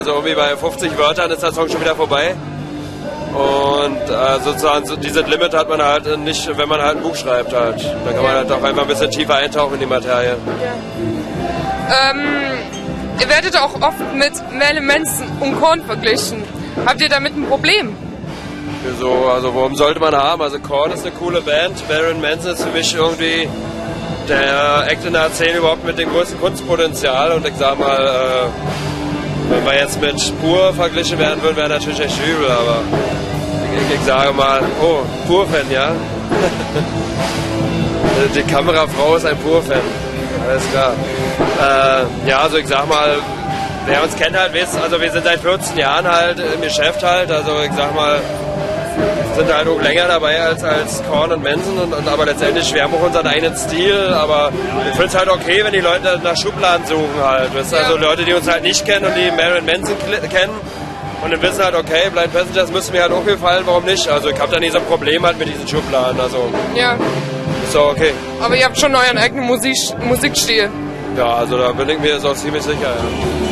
Also irgendwie bei 50 Wörtern ist der Song schon wieder vorbei. Und sozusagen dieses Limit hat man halt nicht, wenn man halt ein Buch schreibt halt. Dann kann man halt auch einfach ein bisschen tiefer eintauchen in die Materie. Ja. Ihr werdet auch oft mit Marilyn Manson und Korn verglichen. Habt ihr damit ein Problem? Wieso? Also warum sollte man haben? Also Korn ist eine coole Band. Marilyn Manson ist für mich irgendwie der Act in der Szene überhaupt mit dem größten Kunstpotenzial. Und ich sag mal, wenn wir jetzt mit Pur verglichen werden würden, wäre natürlich echt übel, aber ich sage mal, oh, Pur-Fan, ja? Die Kamerafrau ist ein Pur-Fan, alles klar. Ja, also ich sag mal, wer uns kennt halt, wisst, also wir sind seit 14 Jahren halt im Geschäft halt, also ich sag mal, sind halt auch länger dabei als Korn und Manson, aber letztendlich, wir haben auch unseren eigenen Stil, aber ich finde es halt okay, wenn die Leute nach Schubladen suchen halt, weißt? Also Leute, die uns halt nicht kennen und die Marilyn Manson kennen und dann wissen halt, okay, Blind Passengers müssen mir halt auch gefallen, warum nicht? Also ich habe da nie so ein Problem halt mit diesen Schubladen, also ja. Ist doch okay. Aber ihr habt schon euren eigenen Musikstil. Ja, also da bin ich mir jetzt auch ziemlich sicher, ja.